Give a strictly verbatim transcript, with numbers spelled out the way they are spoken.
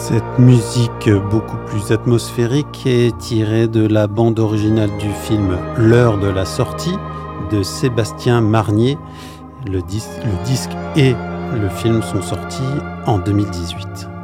Cette musique beaucoup plus atmosphérique est tirée de la bande originale du film L'heure de la sortie de Sébastien Marnier. Le, dis- le disque et le film sont sortis en deux mille dix-huit.